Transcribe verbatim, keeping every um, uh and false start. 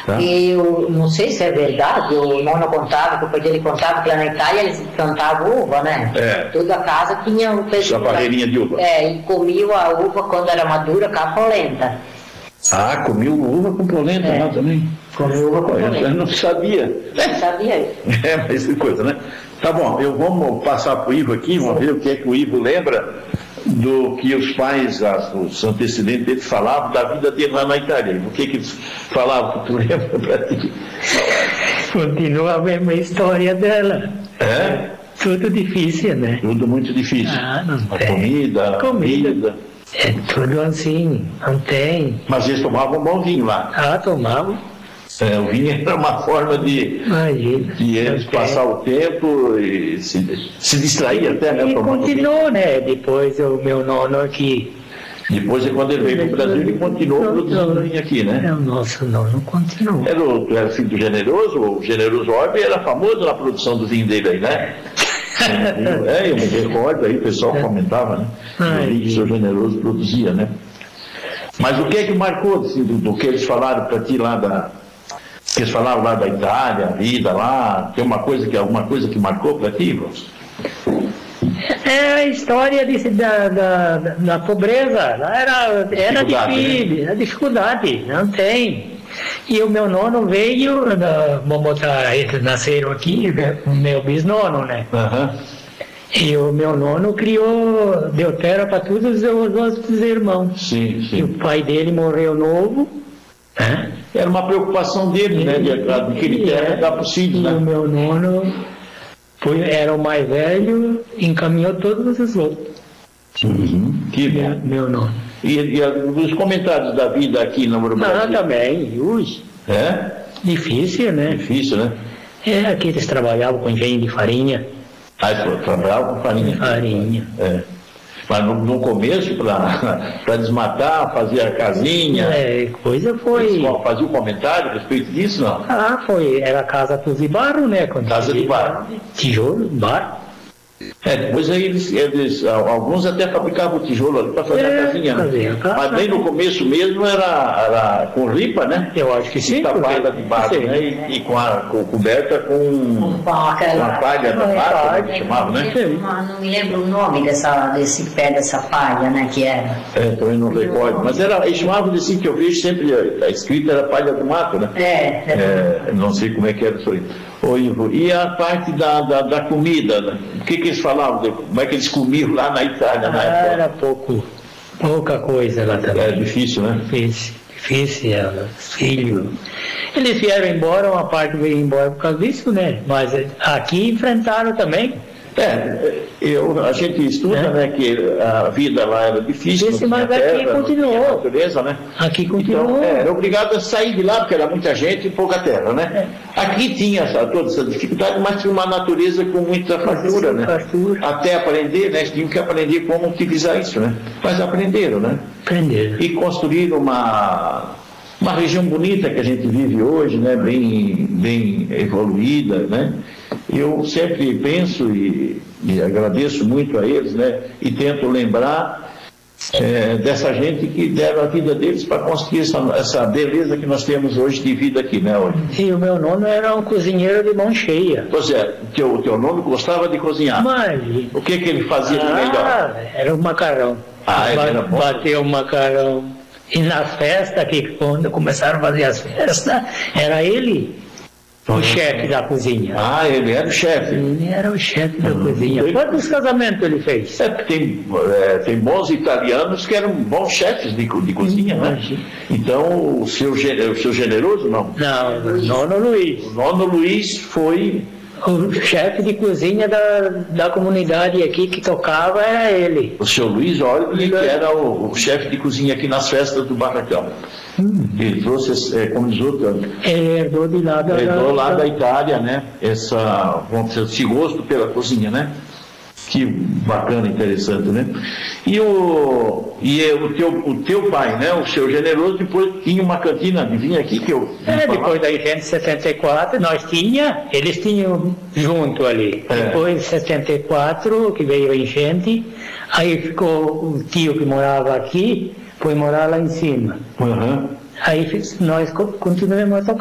Tá. E eu não sei se é verdade, o nono contava, que o pai dele contava que lá na Itália eles plantavam uva, né? É. Toda casa tinha um Essa barreirinha de uva. É, e comiam a uva quando era madura com a polenta. Ah, comiu uva com polenta É. lá também. Comiam uva com polenta. Eu não sabia. Não sabia isso. É, mas que coisa, né? Tá bom, eu vamos passar para o Ivo aqui, vamos ver o que é que o Ivo lembra do que os pais, as, os antecedentes deles falavam da vida dele lá na Itália. O que que eles falavam que tu lembra para ti? Continua a mesma história dela. É? Tudo difícil, né? Tudo muito difícil. Ah, não a tem. comida, a Comida. vida. É tudo assim, não tem. Mas eles tomavam um bom vinho lá. Ah, tomava. É, o vinho era uma forma de, Imagina. de eles não tem. passar o tempo e se, se distrair até, né? E tomando vinho. continuou, né? Depois o meu nono aqui. Depois, quando ele veio para o Brasil, ele continuou produzindo vinho aqui, né? É, o nosso nono continuou. Era o, tu era filho do Generoso, o Generoso Orbe era famoso na produção do vinho dele aí, né? É, eu me recordo aí, o pessoal comentava, né? O vinho que o seu Generoso produzia, né? Mas o que é que marcou assim, do, do que eles falaram para ti lá da... que eles falavam lá da Itália, a vida lá, tem uma coisa que, alguma coisa que marcou para ti, Bruno? É a história de, da, da, da pobreza. Lá Era, era difícil, né? era dificuldade, não tem. E o meu nono veio, vamos botar, eles nasceram aqui, o meu bisnono, né? Uhum. E o meu nono criou, deu terra para todos os outros irmãos. Sim, sim. E o pai dele morreu novo, né? Era uma preocupação dele, né? De adquirir terra dar para os filhos, E né? o meu nono foi, era o mais velho, encaminhou todos os outros. Uhum. Que Meu, bom. meu nono. E, e os comentários da vida aqui no Não, Brasil? também, ui, É? difícil, né? Difícil, né? É, aqui eles trabalhavam com engenho de farinha. Aí pô, trabalhava com farinha. Farinha. É. Mas no, no começo, para desmatar, fazer a casinha, É, coisa foi. fazia um comentário a respeito disso, não? Ah, foi, era casa tudo de barro, né? Quando Casa de barro. Tijolo, barro. É, depois aí eles, eles, alguns até fabricavam tijolo ali para fazer É, a casinha, né? fazia a casa. Mas bem no começo mesmo era, era com ripa, né? Eu acho que sim. Tapada porque- de barro, sim. né? E, e com a com, coberta com, Com aquela- com a palha da com a barca, palha. que chamava, né? Sim. Não, não me lembro o nome dessa, desse pé dessa palha, né, que era. É, também não recordo. Mas era, eles chamavam de assim, que eu vejo sempre, a escrita era palha do mato, né? É, é. É, não sei como é que era isso aí. Ô, Ivo, e a parte da, da, da comida, né? O que, que eles falavam? De, como é que eles comiam lá na Itália, na Ah, época? era pouco, pouca coisa lá também. É difícil, né? Difícil, difícil, era filho. Eles vieram embora, uma parte veio embora por causa disso, né? Mas aqui enfrentaram também. É, eu, a gente estuda, É. né, que a vida lá era difícil, Difícil, não tinha mas aqui terra, continuou. não tinha natureza, né? Aqui continuou. Então, é, era obrigado a sair de lá, porque era muita gente e pouca terra, né? Aqui tinha essa, toda essa dificuldade, mas tinha uma natureza com muita fartura, né? Fartura. Até aprender, né? Eles tinham que aprender como utilizar isso, né? Mas aprenderam, né? Aprenderam. E construíram uma, uma região bonita que a gente vive hoje, né? Bem, bem evoluída, né? Eu sempre penso e, e agradeço muito a eles, né? E tento lembrar é, dessa gente que deram a vida deles para construir essa, essa beleza que nós temos hoje de vida aqui, né? Hoje. E o meu nono era um cozinheiro de mão cheia. Pois é, o teu, teu nome gostava de cozinhar. Mas, O que que ele fazia de melhor? ah, era o macarrão. Ah, ele Ba- era bom. Bateu o macarrão. E nas festas, que quando começaram a fazer as festas, era ele o chefe da cozinha. Ah, ele era o chefe. Ele era o chefe da Uhum. cozinha. Quantos casamentos ele fez? É, tem, é, tem bons italianos que eram bons chefes de, co- de cozinha, né? Então, o seu, gene- o seu generoso, não. Não, o nono Luiz. O nono Luiz foi... O chefe de cozinha da, da comunidade aqui que tocava era ele. O seu Luiz Orbe, que era o, o chefe de cozinha aqui nas festas do Barracão. Ele trouxe, é, como diz outro, Ele herdou de lá da... herdou lá da Itália, né? Essa, vamos dizer, esse gosto pela cozinha, né? Que bacana, interessante, né? E o, e é o, teu, o teu pai, né? O seu generoso, depois tinha uma cantina de vinho aqui que eu... É, depois da enchente de setenta e quatro, nós tinha, eles tinham junto ali. É. Depois de setenta e quatro, que veio a enchente, aí ficou o tio que morava aqui, foi morar lá em cima. Uhum. Aí nós co- continuamos a tocar.